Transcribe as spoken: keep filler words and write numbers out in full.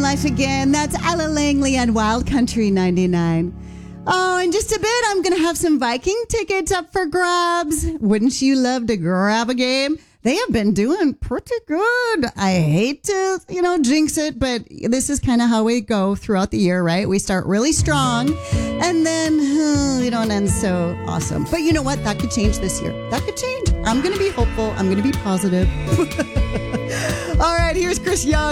life again. That's Ella Langley on Wild Country ninety-nine. Oh, in just a bit, I'm going to have some Viking tickets up for grabs. Wouldn't you love to grab a game? They have been doing pretty good. I hate to, you know, jinx it, but this is kind of how we go throughout the year, right? We start really strong, and then uh, we don't end so awesome. But you know what? That could change this year. That could change. I'm going to be hopeful. I'm going to be positive. All right, here's Chris Young.